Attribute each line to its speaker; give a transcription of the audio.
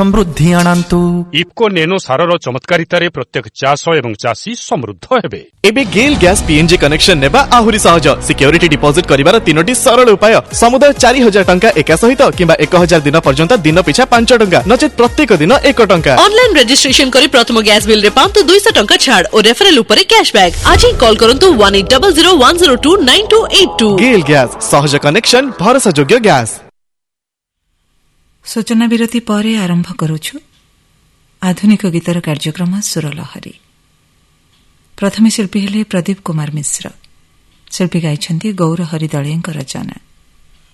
Speaker 1: ସମୃଦ୍ଧି ଆଣନ୍ତୁ।
Speaker 2: ଇଫ୍କୋ ନେନୋ ସାରର ଚମତ୍କାରିତାରେ ପ୍ରତ୍ୟେକ ଚାଷ ଏବଂ ଚାଷୀ ସମୃଦ୍ଧ ହେବେ।
Speaker 3: ଏବେ ଗେଲ୍ ଗ୍ୟାସ୍ PNG କନେକ୍ସନ ନେବା ଆହୁରି ସହଜ। ସିକ୍ୟୁରିଟି ଡିପୋଜିଟ୍ କରିବାର 3ଟି ସରଳ ଉପାୟ। ସମୁଦାୟ 4,000 ଟଙ୍କା ଏକା ସହିତ କିମ୍ବା 1,000 ଦିନ ପର୍ଯ୍ୟନ୍ତ ଦିନ ପିଛା 5 ଟଙ୍କା ନଚେତ ପ୍ରତ୍ୟେକ ଦିନ 1 ଟଙ୍କା।
Speaker 4: ଅନଲାଇନ୍ ରେଜିଷ୍ଟ୍ରେସନ କରି ପ୍ରଥମ ଗ୍ୟାସ୍ ବିଲ୍ ରେ ପାଆନ୍ତୁ 200 ଟଙ୍କା ଛାଡ଼ ଓ ରେଫରାଲ ଉପରେ କ୍ୟାଶବ୍ୟାକ୍। ଆଜି କଲ୍ କରନ୍ତୁ 180010029282।
Speaker 3: ଗେଲ୍ ଗ୍ୟାସ୍, ସହଜ କନେକ୍ସନ, ଭରସାଯୋଗ୍ୟ ଗ୍ୟାସ୍।
Speaker 5: ସୂଚନା ବିରତି ପରେ ଆରମ୍ଭ କରୁଛୁ ଆଧୁନିକ ଗୀତର କାର୍ଯ୍ୟକ୍ରମ ସୁରଲହରୀ। ପ୍ରଥମେ ଶିଳ୍ପୀ ହେଲେ ପ୍ରଦୀପ କୁମାର ମିଶ୍ର। ଶିଳ୍ପୀ ଗାଇଛନ୍ତି ଗୌର ହରିଦଳେଙ୍କ ରଚନା।